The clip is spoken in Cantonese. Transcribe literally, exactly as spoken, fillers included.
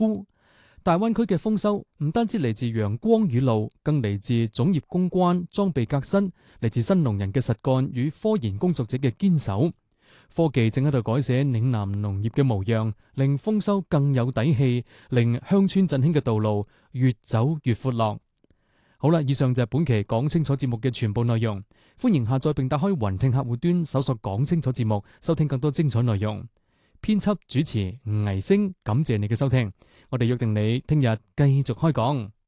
菇。大灣區嘅豐收唔單止嚟自陽光雨露，更嚟自種業攻關、裝備革新，嚟自新農人嘅實幹與科研工作者嘅堅守。科技正喺度改寫嶺南農業嘅模樣，令豐收更有底氣，令鄉村振興嘅道路越走越闊落。好啦，以上就係本期講清楚節目嘅全部內容。歡迎下載並打開雲聽客戶端，搜索講清楚節目，收聽更多精彩內容。編輯主持倪星，感謝你嘅收聽。我哋約定你聽日繼續開講。